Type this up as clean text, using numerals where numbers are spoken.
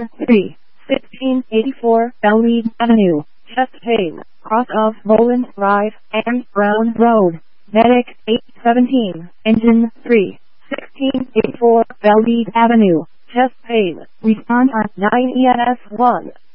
Engine 3, 1684 Bellmead Avenue, Chesapeake, cross of Roland Drive and Brown Road. Medic 817, Engine 3, 1684 Bellmead Avenue, Chesapeake. Respond on 9ES1.